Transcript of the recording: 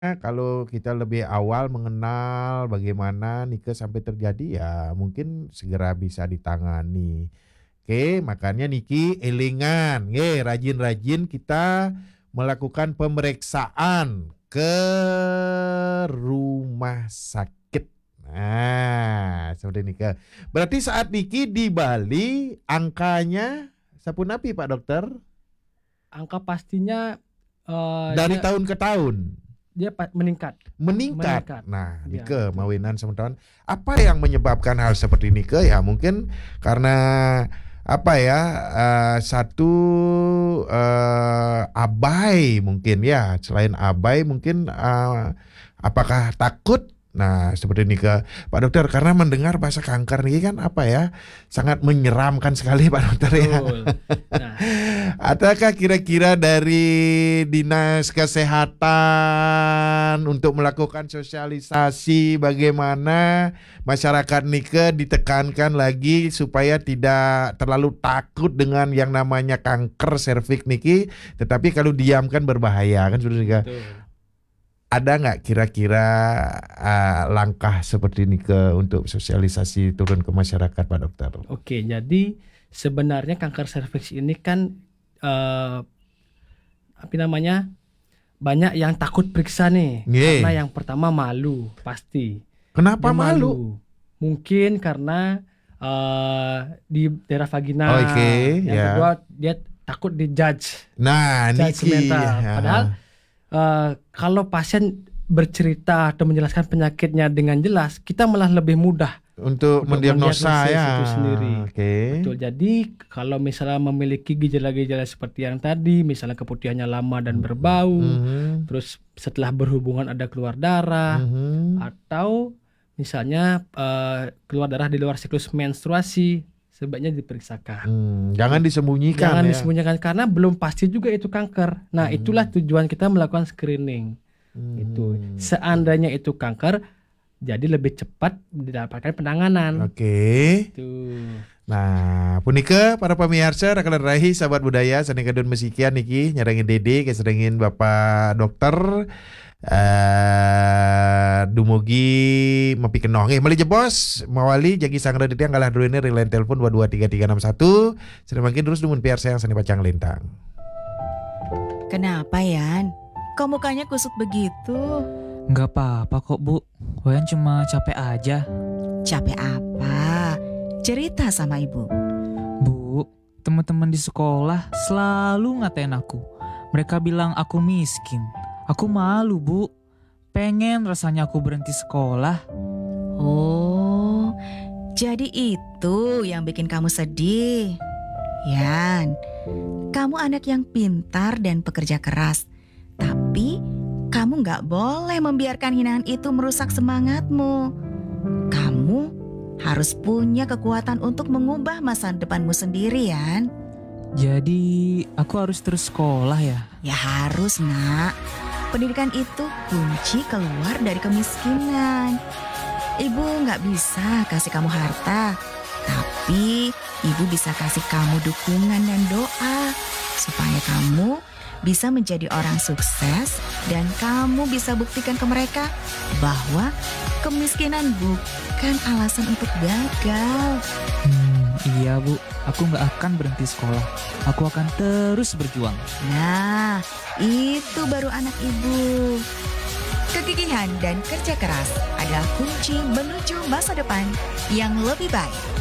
kalau kita lebih awal mengenal bagaimana Nike sampai terjadi ya mungkin segera bisa ditangani. Oke, makanya Niki elingan, rajin-rajin kita melakukan pemeriksaan ke rumah sakit. Nah, seperti Nike. Berarti saat Niki di Bali angkanya sapunapi Pak Dokter? Angka pastinya Dari tahun ke tahun. dia meningkat. Meningkat. Nah, Ya, Nike betul. mawinan sementara. Apa yang menyebabkan hal seperti Nike? Ya mungkin karena apa ya? Satu abai mungkin ya. Selain abai mungkin apakah takut? Nah, seperti ini Pak Dokter, karena mendengar bahasa kanker ini kan apa ya, sangat menyeramkan sekali Pak Dokter ya. Nah, Adakah kira-kira dari Dinas Kesehatan untuk melakukan sosialisasi bagaimana masyarakat Nike ditekankan lagi supaya tidak terlalu takut dengan yang namanya kanker serviks Niki, tetapi kalau diamkan berbahaya kan sudah. Ada nggak kira-kira langkah seperti ini untuk sosialisasi turun ke masyarakat Pak Dokter? Oke, jadi sebenarnya kanker serviks ini kan banyak yang takut periksa nih. Karena yang pertama malu pasti. Kenapa malu? Mungkin karena di daerah vagina. Yang kedua dia takut dijudge. Nah, Niki. Padahal kalau pasien bercerita atau menjelaskan penyakitnya dengan jelas, kita malah lebih mudah untuk mendiagnosa ya itu sendiri. Betul. Jadi kalau misalnya memiliki gejala-gejala seperti yang tadi, misalnya keputihannya lama dan berbau, terus setelah berhubungan ada keluar darah, atau misalnya keluar darah di luar siklus menstruasi, sebaiknya diperiksakan. Jangan disembunyikan. Jangan disembunyikan karena belum pasti juga itu kanker. Nah, itulah tujuan kita melakukan screening. Itu. Seandainya itu kanker, jadi lebih cepat didapatkan penanganan. Oke. Nah, punika para pemirsa rakalan rahi sahabat budaya saningkadun mesikian niki nyerangin Dede keserengin Bapak Dokter dumugi mempikenoh meli jebos mawali jagi sangra ditiang kalah dulu ini reline telepon 223361 sedang makin terus dumun PR sayang seni pacang lintang. Kenapa Yan? Kok mukanya kusut begitu? Nggak apa-apa kok Bu, Wayan cuma capek aja. Capek apa? Cerita sama ibu. Bu, teman-teman di sekolah selalu ngatain aku. Mereka bilang aku miskin. Aku malu Bu, pengen rasanya aku berhenti sekolah. Oh, jadi itu yang bikin kamu sedih. Yan, kamu anak yang pintar dan pekerja keras. Tapi kamu gak boleh membiarkan hinaan itu merusak semangatmu. Kamu harus punya kekuatan untuk mengubah masa depanmu sendiri, Yan. Jadi aku harus terus sekolah ya? Ya harus nak. Pendidikan itu kunci keluar dari kemiskinan. Ibu gak bisa kasih kamu harta, tapi ibu bisa kasih kamu dukungan dan doa supaya kamu bisa menjadi orang sukses dan kamu bisa buktikan ke mereka bahwa kemiskinan bukan alasan untuk gagal. Iya Bu, aku gak akan berhenti sekolah. Aku akan terus berjuang. Nah, itu baru anak ibu. Kegigihan dan kerja keras adalah kunci menuju masa depan yang lebih baik.